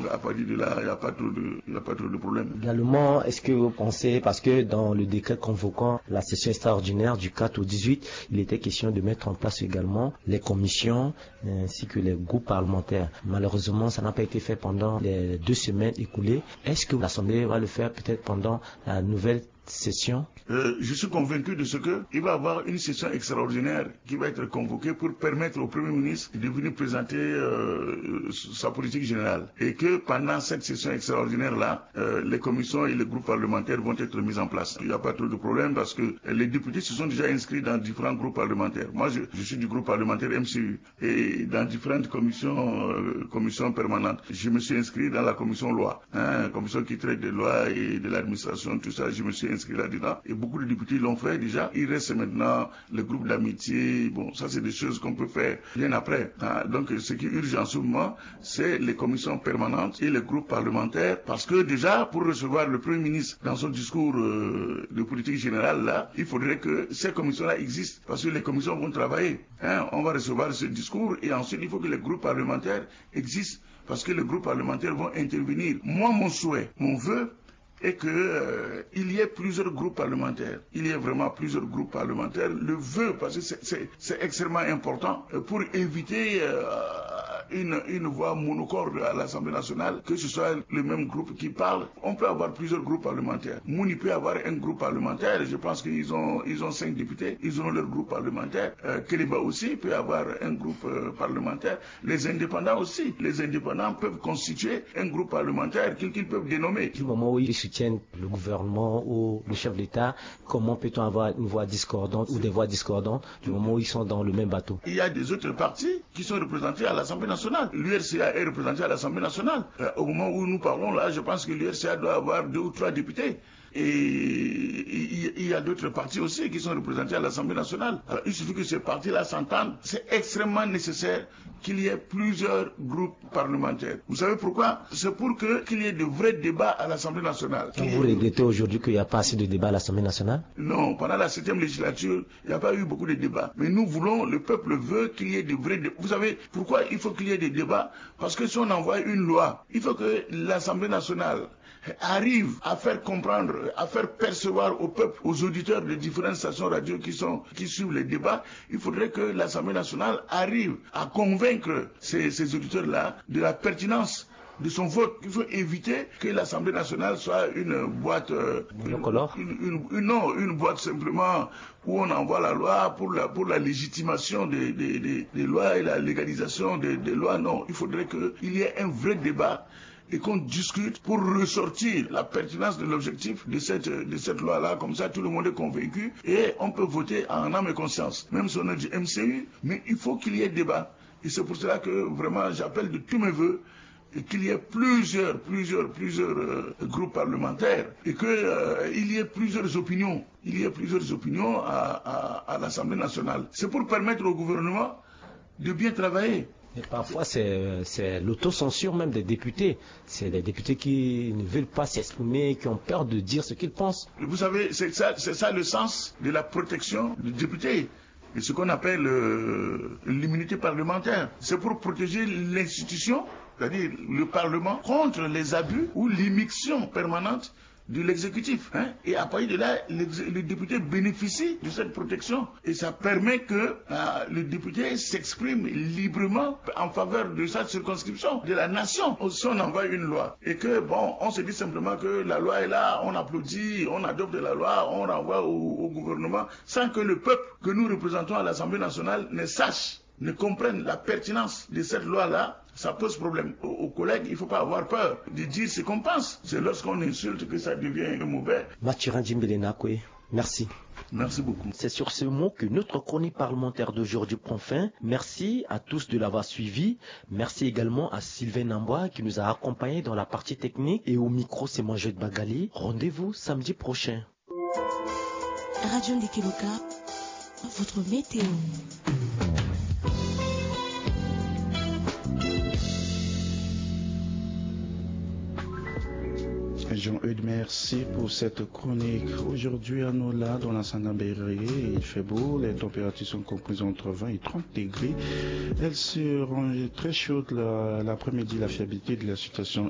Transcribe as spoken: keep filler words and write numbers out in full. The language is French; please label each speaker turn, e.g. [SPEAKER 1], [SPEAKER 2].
[SPEAKER 1] à partir de là, il n'y a pas trop de, il n'y a pas trop de problème.
[SPEAKER 2] Également, est-ce que vous pensez, parce que dans le décret convoquant la session extraordinaire du quatre au dix-huit, il était question de mettre en place également les commissions ainsi que les groupes parlementaires. Malheureusement, ça n'a pas été fait pendant les deux semaines écoulées. Est-ce que l'Assemblée va le faire peut-être pendant la nouvelle session?
[SPEAKER 1] Euh, je suis convaincu de ce que il va y avoir une session extraordinaire qui va être convoquée pour permettre au Premier ministre de venir présenter euh, sa politique générale. Et que pendant cette session extraordinaire-là, euh, les commissions et les groupes parlementaires vont être mis en place. Il n'y a pas trop de problème parce que les députés se sont déjà inscrits dans différents groupes parlementaires. Moi, je, je suis du groupe parlementaire M C U et dans différentes commissions, euh, commissions permanentes. Je me suis inscrit dans la commission loi, hein, commission qui traite des lois et de l'administration, tout ça. Je me suis inscrit là-dedans. Et beaucoup de députés l'ont fait déjà. Il reste maintenant le groupe d'amitié. Bon, ça c'est des choses qu'on peut faire bien après. Hein. Donc ce qui urge en ce moment, c'est les commissions permanentes et les groupes parlementaires. Parce que déjà, pour recevoir le Premier ministre dans son discours euh, de politique générale, là, il faudrait que ces commissions-là existent. Parce que les commissions vont travailler. Hein. On va recevoir ce discours et ensuite il faut que les groupes parlementaires existent. Parce que les groupes parlementaires vont intervenir. Moi, mon souhait, mon vœu, et qu'il euh, y ait plusieurs groupes parlementaires. Il y a vraiment plusieurs groupes parlementaires. Le vœu, parce que c'est extrêmement important euh, pour éviter euh, une, une voix monocorde à l'Assemblée nationale, que ce soit le même groupe qui parle. On peut avoir plusieurs groupes parlementaires. Mouni peut avoir un groupe parlementaire. Je pense qu'ils ont, ils ont cinq députés. Ils ont leur groupe parlementaire. Euh, Kéléba aussi peut avoir un groupe euh, parlementaire. Les indépendants aussi. Les indépendants peuvent constituer un groupe parlementaire qu'ils qu'ils peuvent dénommer.
[SPEAKER 2] Du moment où ils soutiennent le gouvernement ou le chef d'État, comment peut-on avoir une voix discordante ou des voix discordantes du moment où ils sont dans le même bateau?
[SPEAKER 1] Il y a des autres partis qui sont représentés à l'Assemblée nationale. L'U R C A est représenté à l'Assemblée nationale. Euh, au moment où nous parlons là, je pense que l'U R C A doit avoir deux ou trois députés. Et il y a d'autres partis aussi qui sont représentés à l'Assemblée nationale. Alors, il suffit que ces partis-là s'entendent. C'est extrêmement nécessaire qu'il y ait plusieurs groupes parlementaires. Vous savez pourquoi? C'est pour que qu'il y ait de vrais débats à l'Assemblée nationale.
[SPEAKER 2] Donc vous regrettez aujourd'hui qu'il n'y a pas assez de débats à l'Assemblée nationale?
[SPEAKER 1] Non, pendant la septième législature, il n'y a pas eu beaucoup de débats. Mais nous voulons, le peuple veut qu'il y ait de vrais débats. Vous savez pourquoi il faut qu'il y ait des débats? Parce que si on envoie une loi, il faut que l'Assemblée nationale arrive à faire comprendre, à faire percevoir au peuple, aux auditeurs de différentes stations radio qui sont, qui suivent les débats. Il faudrait que l'Assemblée nationale arrive à convaincre ces, ces auditeurs-là de la pertinence de son vote. Il faut éviter que l'Assemblée nationale soit une boîte, euh, une, une, une, non, une boîte simplement où on envoie la loi pour la, pour la légitimation des, des, des, des lois et la légalisation des, des lois. Non, il faudrait qu'il y ait un vrai débat et qu'on discute pour ressortir la pertinence de l'objectif de cette, de cette loi-là. Comme ça, tout le monde est convaincu et on peut voter en âme et conscience. Même si on est du M C U, mais il faut qu'il y ait débat. Et c'est pour cela que vraiment j'appelle de tous mes voeux et qu'il y ait plusieurs, plusieurs, plusieurs euh, groupes parlementaires et qu'il euh, y ait plusieurs opinions. Il y ait plusieurs opinions à, à, à l'Assemblée nationale. C'est pour permettre au gouvernement de bien travailler.
[SPEAKER 2] Et parfois, c'est l'autocensure même des députés. C'est des députés qui ne veulent pas s'exprimer, qui ont peur de dire ce qu'ils pensent.
[SPEAKER 1] Vous savez, c'est ça, c'est ça le sens de la protection du député. Et ce qu'on appelle euh, l'immunité parlementaire. C'est pour protéger l'institution, c'est-à-dire le Parlement, contre les abus ou l'immixtion permanente de l'exécutif. Hein? Et à partir de là, le député bénéficie de cette protection. Et ça permet que euh, le député s'exprime librement en faveur de sa circonscription, de la nation. Si on envoie une loi et que, bon, on se dit simplement que la loi est là, on applaudit, on adopte la loi, on renvoie au, au gouvernement, sans que le peuple que nous représentons à l'Assemblée nationale ne sache, ne comprenne la pertinence de cette loi-là, ça pose problème. Aux, aux collègues, il ne faut pas avoir peur de dire ce qu'on pense. C'est lorsqu'on insulte que ça devient mauvais.
[SPEAKER 2] Mathurin Djimbelenakwe, merci.
[SPEAKER 1] Merci beaucoup.
[SPEAKER 2] C'est sur ce mot que notre chronique parlementaire d'aujourd'hui prend fin. Merci à tous de l'avoir suivi. Merci également à Sylvain Nambois qui nous a accompagnés dans la partie technique. Et au micro, c'est moi, Joël Bagali. Rendez-vous samedi prochain.
[SPEAKER 3] Radio Ndikeloka, votre météo.
[SPEAKER 4] Jean-Eudes, merci pour cette chronique. Aujourd'hui à Nola, dans la Sanabéry, il fait beau, les températures sont comprises entre vingt et trente degrés. Elles seront très chaudes l'après-midi, la fiabilité de la situation